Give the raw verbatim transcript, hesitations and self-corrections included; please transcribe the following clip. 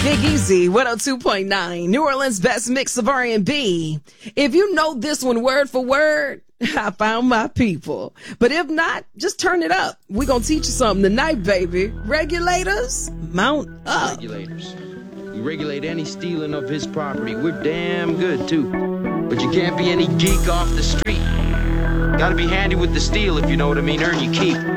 Big Easy, one oh two point nine, New Orleans' best mix of R and B. If you know this one word for word, I found my people. But if not, just turn it up. We're going to teach you something tonight, baby. Regulators, mount up. Regulators. We regulate any stealing of his property. We're damn good, too. But you can't be any geek off the street. Gotta be handy with the steel, if you know what I mean. Earn your keep.